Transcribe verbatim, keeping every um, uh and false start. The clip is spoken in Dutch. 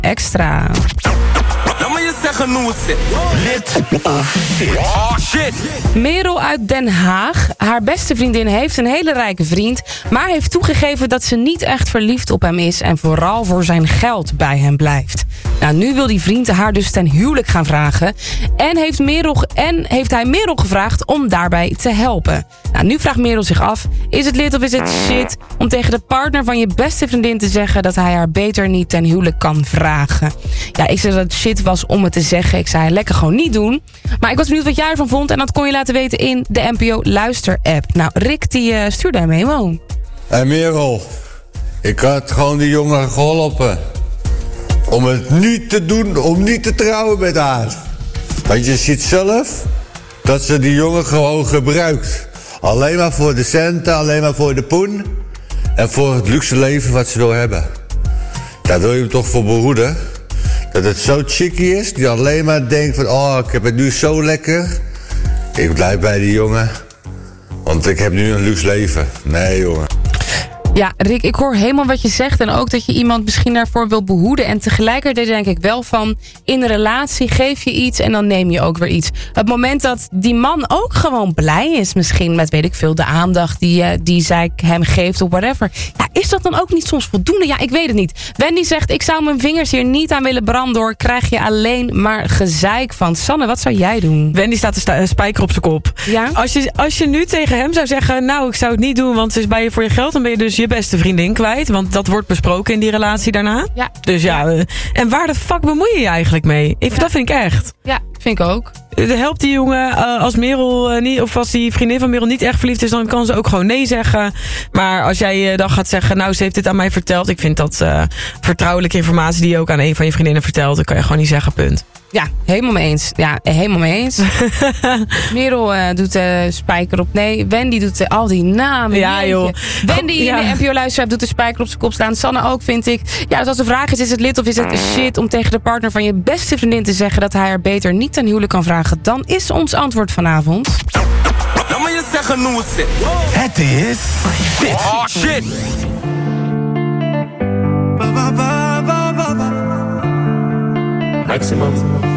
extra. Dan moet je zeggen hoe het zit. Lid of shit. Oh shit. Merel uit Den Haag. Haar beste vriendin heeft een hele rijke vriend, maar heeft toegegeven dat ze niet echt verliefd op hem is en vooral voor zijn geld bij hem blijft. Nou, nu wil die vriend haar dus ten huwelijk gaan vragen. En heeft, Merel, en heeft hij Merel gevraagd om daarbij te helpen. Nou, nu vraagt Merel zich af, is het lid of is het shit om tegen de partner van je beste vriendin te zeggen dat hij haar beter niet ten huwelijk kan vragen? Ja, ik zei dat het shit was om het te zeggen. Ik zei lekker gewoon niet doen. Maar ik was benieuwd wat jij ervan vond en dat kon je laten weten in de N P O Luister-app. Nou, Rick die uh, stuurde hem memo. Hé hey Merel, ik had gewoon die jongen geholpen om het niet te doen, om niet te trouwen met haar. Want je ziet zelf dat ze die jongen gewoon gebruikt. Alleen maar voor de centen, alleen maar voor de poen. En voor het luxe leven wat ze wil hebben. Daar wil je hem toch voor behoeden. Dat het zo chicky is, die alleen maar denkt van, oh, ik heb het nu zo lekker. Ik blijf bij die jongen, want ik heb nu een luxe leven. Nee, jongen. Ja, Rick, ik hoor helemaal wat je zegt. En ook dat je iemand misschien daarvoor wil behoeden. En tegelijkertijd denk ik wel van, in een relatie geef je iets en dan neem je ook weer iets. Het moment dat die man ook gewoon blij is misschien met, weet ik veel, de aandacht die, uh, die zij hem geeft of whatever. Ja, is dat dan ook niet soms voldoende? Ja, ik weet het niet. Wendy zegt, ik zou mijn vingers hier niet aan willen branden hoor. Krijg je alleen maar gezeik van. Sanne, wat zou jij doen? Wendy staat de sta- spijker op zijn kop. Ja? Als je, als je nu tegen hem zou zeggen, nou, ik zou het niet doen, want ze is bij je voor je geld, dan ben je dus je beste vriendin kwijt. Want dat wordt besproken in die relatie daarna. Ja. Dus ja, ja. En waar de fuck bemoei je je eigenlijk mee? Ik, ja. Dat vind ik echt. Ja, vind ik ook. Helpt die jongen, uh, als Merel uh, niet, of als die vriendin van Merel niet echt verliefd is, dan kan ze ook gewoon nee zeggen. Maar als jij uh, dan gaat zeggen, nou, ze heeft dit aan mij verteld. Ik vind dat uh, vertrouwelijke informatie die je ook aan een van je vriendinnen vertelt, dan kan je gewoon niet zeggen, punt. Ja, helemaal mee eens. Ja, helemaal mee eens. Merel uh, doet de uh, spijker op nee. Wendy doet uh, al die namen. Ja, joh. Wendy ja. in de N P O Luisteraar doet de spijker op zijn kop staan. Sanne ook, vind ik. Ja, dus als de vraag is, is het lid of is het shit om tegen de partner van je beste vriendin te zeggen dat hij haar beter niet ten huwelijk kan vragen, dan is ons antwoord vanavond. Dan moet je zeggen hoe het zit. Het is shit. Oh shit. Maximum.